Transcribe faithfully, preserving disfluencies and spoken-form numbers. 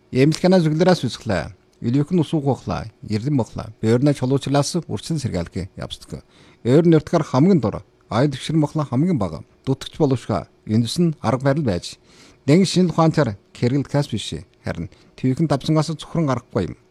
Эмнэлгэнэ зүглэрээс үсглээ. Илүүхэн усуугуухлаа. Ирдэн мохлаа. Бэөрнэ чулуучлаас үрчэн сэргэлгэ явцдаг. Өөр нөртгөр хамгийн дур. Ай төвшөр мохлаа хамгийн бага. Дутагч боловшга. Эндс нь арга барил байж. Дэн шинэ ухаанчаар кэргэлдгээс биш. Харин твийхэн давсангаас цөхрөн гарахгүй юм.